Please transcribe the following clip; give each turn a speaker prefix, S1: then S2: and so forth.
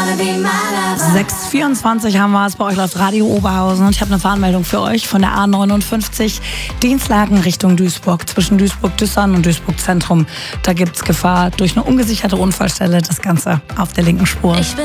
S1: 6:24 haben wir es, bei euch läuft Radio Oberhausen und ich habe eine Fahrmeldung für euch von der A59 Dienstlaken Richtung Duisburg, zwischen Duisburg-Düssern und Duisburg-Zentrum. Da gibt es Gefahr durch eine ungesicherte Unfallstelle, das Ganze auf der linken Spur.
S2: Ich bin